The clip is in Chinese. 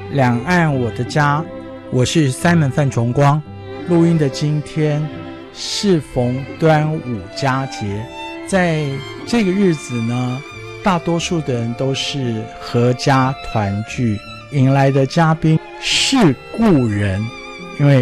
两岸我的家，我是Simon范崇光。录音的今天适逢端午佳节，在这个日子呢，大多数的人都是合家团聚，迎来的嘉宾是故人。